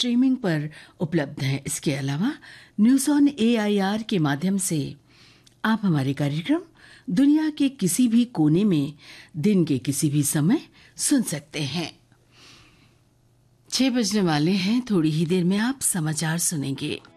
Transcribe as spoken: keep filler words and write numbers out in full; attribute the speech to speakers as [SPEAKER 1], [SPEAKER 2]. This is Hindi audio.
[SPEAKER 1] स्ट्रीमिंग पर उपलब्ध हैं। इसके अलावा news on A I R के माध्यम से आप हमारे कार्यक्रम दुनिया के किसी भी कोने में दिन के किसी भी समय सुन सकते हैं। छह बजने वाले हैं, थोड़ी ही देर में आप समाचार सुनेंगे।